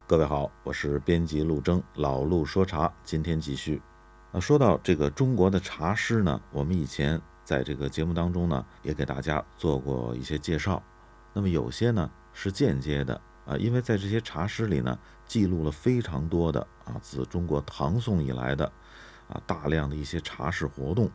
各位好，我是编辑陆征，老陆说茶，今天继续。说到这个中国的茶师呢，我们以前在这个节目当中呢，也给大家做过一些介绍。那么有些呢是间接的因为在这些茶诗里呢，记录了非常多的自中国唐宋以来的大量的一些茶事活动